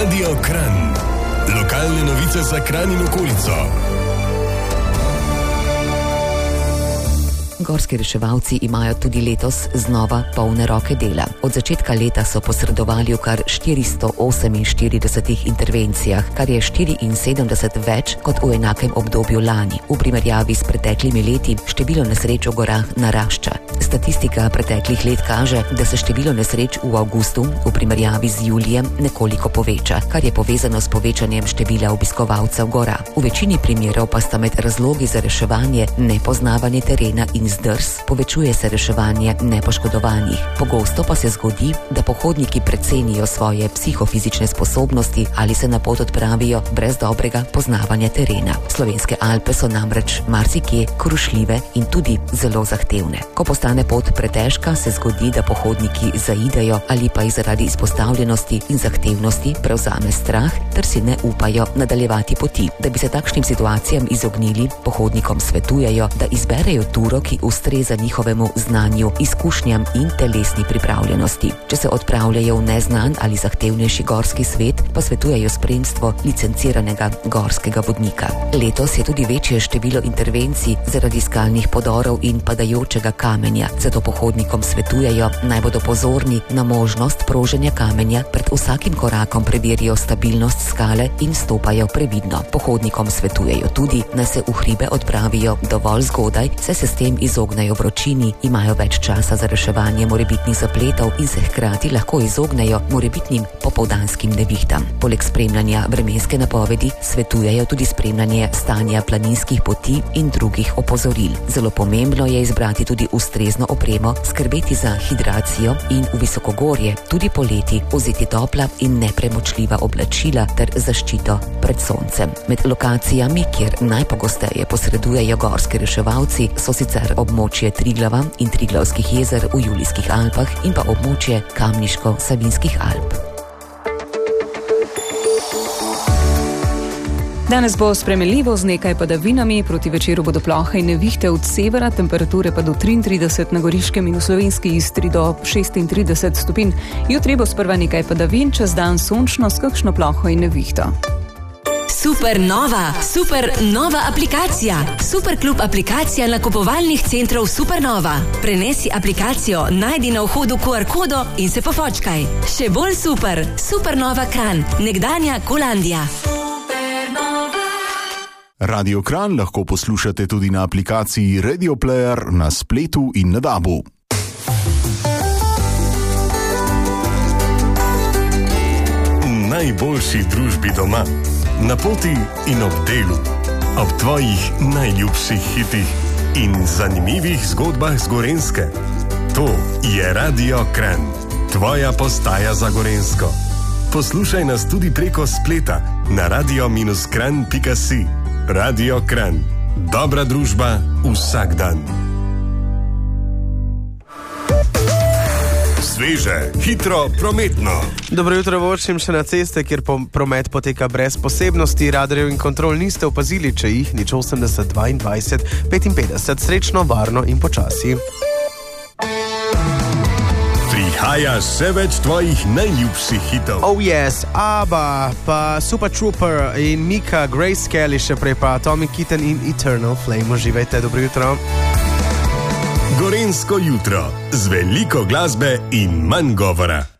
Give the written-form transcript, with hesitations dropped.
Radio Kranj. Lokalne novice za Kranj in okolico. Gorski reševalci imajo tudi letos znova polne roke dela. Od začetka leta so posredovali v kar 448 intervencijah, kar je 74 več kot v enakem obdobju lani. V primerjavi s preteklimi leti število nesreč v gorah narašča. Statistika preteklih let kaže, da se število nesreč v avgustu v primerjavi z julijem nekoliko poveča, kar je povezano s povečanjem števila obiskovalcev gora. V večini primerov pa sta med razlogi za reševanje nepoznavanje terena in zdrs, povečuje se reševanje nepoškodovanih. Pogosto pa se zgodi, da pohodniki precenijo svoje psihofizične sposobnosti ali se na pot odpravijo brez dobrega poznavanja terena. Slovenske Alpe so namreč marsikje krušljive in tudi zelo zahtevne. Ko postane pot pretežka, se zgodi, da pohodniki zaidejo ali pa jih zaradi izpostavljenosti in zahtevnosti prevzame strah, ter si ne upajo nadaljevati poti. Da bi se takšnim situacijam izognili, pohodnikom svetujejo, da izberejo turo, ki ustreza njihovemu znanju, izkušnjam in telesni pripravljenosti. Če se odpravljajo v neznan ali zahtevnejši gorski svet, pa svetujejo spremstvo licenciranega gorskega vodnika. Letos je tudi večje število intervencij zaradi skalnih podorov in padajočega kamenja, zato pohodnikom svetujejo, naj bodo pozorni na možnost proženja kamenja, pred vsakim korakom preverijo stabilnost skale in stopajo previdno. Pohodnikom svetujejo tudi, naj se v hribe odpravijo dovolj zgodaj, saj se s tem izognejo vročini, imajo več časa za reševanje morebitnih zapletov in se hkrati lahko izognejo morebitnim popoldanskim nevihtam. Poleg spremljanja vremenske napovedi svetujejo tudi spremljanje stanja planinskih poti in drugih opozoril. Zelo pomembno je izbrati tudi ustrezno opremo, skrbeti za hidracijo in v visokogorje tudi poleti vzeti topla in nepremočljiva oblačila ter zaščito pred soncem. Med lokacijami, kjer najpogosteje posredujejo gorski reševalci, so sicer območje Triglava in Triglavskih jezer v Julijskih Alpah in pa območje Kamniško-Savinjskih Alp. Danes bo spremenljivo z nekaj padavinami, proti večeru bodo plohe in nevihte od severa, temperature pa do 33 na Goriškem in v Slovenski Istri do 36 stopinj. Jutri bo sprva nekaj padavin, čez dan sončno s kakšno ploho in nevihto. Super nova aplikacija. Superklub aplikacija nakupovalnih centrov Supernova. Prenesi aplikacijo, najdi na vhodu QR kodo in se pofočkaj. Še bolj super. Supernova Kranj, nekdanja Kolandija. Radio Kranj lahko poslušate tudi na aplikaciji Radio Player na spletu in na DAB-u. Najboljši družbi doma, na poti in ob delu, ob tvojih najljubših hitih in zanimivih zgodbah z Gorenjske. To je Radio Kranj, tvoja postaja za Gorenjsko. Poslušaj nas tudi preko spleta na radio-kranj.si. Radio Kranj. Dobra družba vsak dan. Sveže, hitro, prometno. Dobro jutro, vočim še na ceste, kjer promet poteka brez posebnosti. Radarjev in kontrol niste opazili, če jih nič 80, 22, 55. Srečno, varno in počasi. Prihaja še več tvojih najljubših hitov. Oh yes, ABBA, pa Super Trooper in Mika, Grace Kelly, še prej pa Tommy Kitten in Eternal Flame. Uživajte, dobro jutro. Gorenjsko jutro, z veliko glasbe in manj govora.